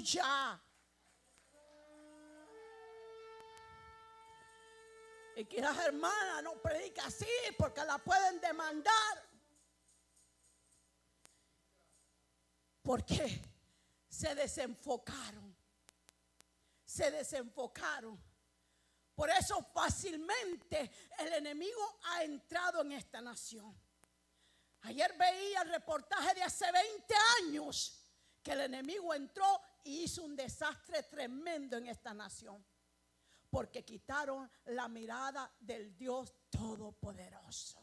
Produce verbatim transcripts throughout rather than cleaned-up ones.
aleluya. Y que las hermanas no predican así porque la pueden demandar. Porque se desenfocaron. Se desenfocaron. Por eso fácilmente el enemigo ha entrado en esta nación. Ayer veía el reportaje de hace veinte años que el enemigo entró y hizo un desastre tremendo en esta nación. Porque quitaron la mirada del Dios Todopoderoso.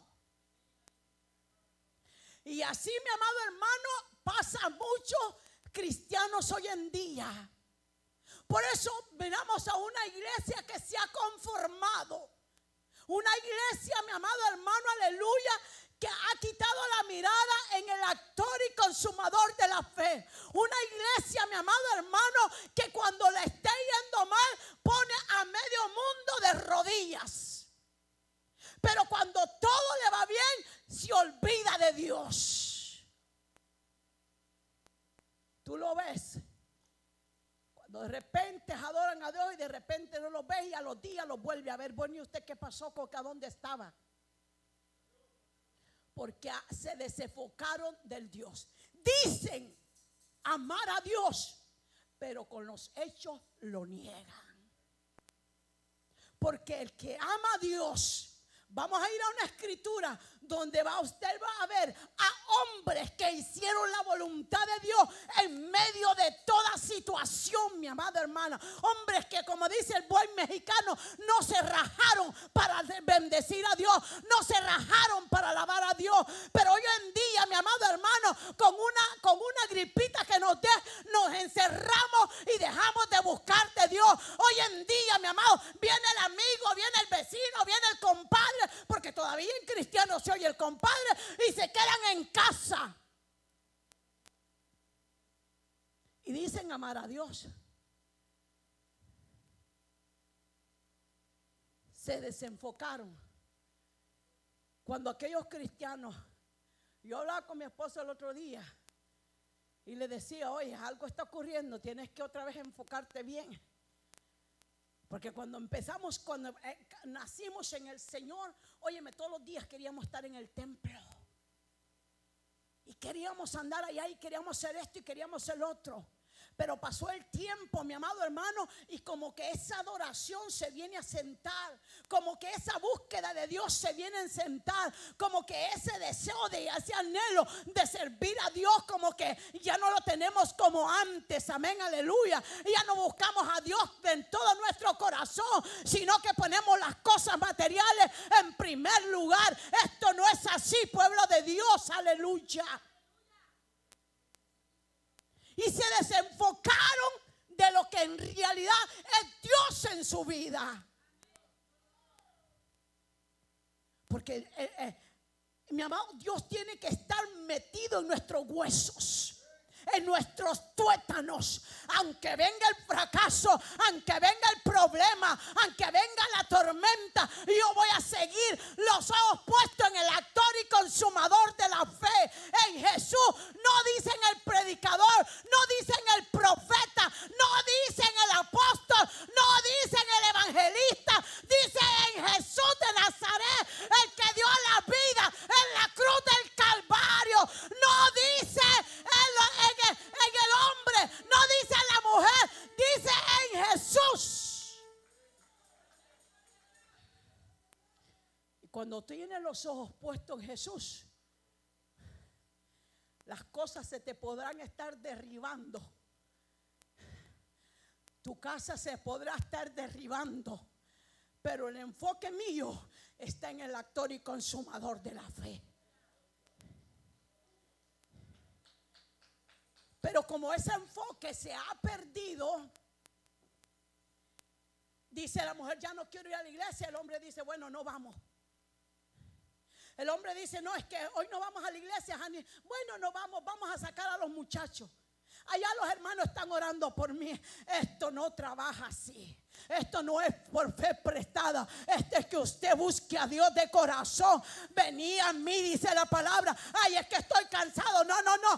Y así, mi amado hermano, pasa muchos cristianos hoy en día. Por eso miramos a una iglesia que se ha conformado. Una iglesia, mi amado hermano, aleluya, que ha quitado la mirada en el actor y consumador de la fe. Una iglesia, mi amado hermano, que cuando le esté yendo mal, pone a medio mundo de rodillas. Pero cuando todo le va bien, se olvida de Dios. Tú lo ves. Cuando de repente adoran a Dios y de repente no lo ves y a los días los vuelve a ver. Bueno, ¿y usted qué pasó? ¿Con a dónde estaba? Porque se desenfocaron del Dios. Dicen amar a Dios, pero con los hechos lo niegan. Porque el que ama a Dios, vamos a ir a una escritura donde va, usted va a ver a hombres que hicieron la voluntad de Dios en medio de toda situación, mi amada hermana. Hombres que, como dice el buen mexicano, no se rajaron para bendecir a Dios, no se rajaron para alabar a Dios. Pero hoy en día, mi amado hermano, con una, con una gripita que nos dé, nos encerramos y dejamos de buscar de Dios. Hoy en día, mi amado, viene el amigo, viene el vecino, viene el compadre, porque todavía en cristianos se oye el compadre, y se quedan en casa y dicen amar a Dios. Se desenfocaron. Cuando aquellos cristianos, yo hablaba con mi esposo el otro día y le decía, oye, algo está ocurriendo, tienes que otra vez enfocarte bien. Porque cuando empezamos, cuando eh, nacimos en el Señor, óyeme, todos los días queríamos estar en el templo. Y queríamos andar allá y queríamos hacer esto y queríamos hacer lo otro. Pero pasó el tiempo, mi amado hermano, y como que esa adoración se viene a sentar, como que esa búsqueda de Dios se viene a sentar, como que ese deseo de ese anhelo de servir a Dios, como que ya no lo tenemos como antes, amén, aleluya. Ya no buscamos a Dios en todo nuestro corazón, sino que ponemos las cosas materiales en primer lugar. Esto no es así, pueblo de Dios, aleluya. Y se desenfocaron de lo que en realidad es Dios en su vida. Porque eh, eh, mi amado, Dios tiene que estar metido en nuestros huesos, en nuestros tuétanos. Aunque venga el fracaso, aunque venga el problema, aunque venga la tormenta, yo voy a seguir los ojos puestos en el actor y consumador de la fe, en Jesús. No dicen el predicador, no dicen el profeta, no dicen el apóstol, no dicen el evangelista, dice en Jesús de Nazaret, el que dio la vida en la cruz del Calvario. No dice en, en, en el hombre, no dice en la mujer, dice en Jesús. Y cuando tienes los ojos puestos en Jesús, las cosas se te podrán estar derribando. Tu casa se podrá estar derribando, pero el enfoque mío está en el actor y consumador de la fe. Pero como ese enfoque se ha perdido, dice la mujer, ya no quiero ir a la iglesia. El hombre dice, bueno, no vamos. El hombre dice, no, es que hoy no vamos a la iglesia, honey. Bueno, no vamos, vamos a sacar a los muchachos. Allá los hermanos están orando por mí. Esto no trabaja así. Esto no es por fe prestada. Esto es que usted busque a Dios de corazón. Venía a mí, dice la palabra. Ay, es que estoy cansado. No, no, no.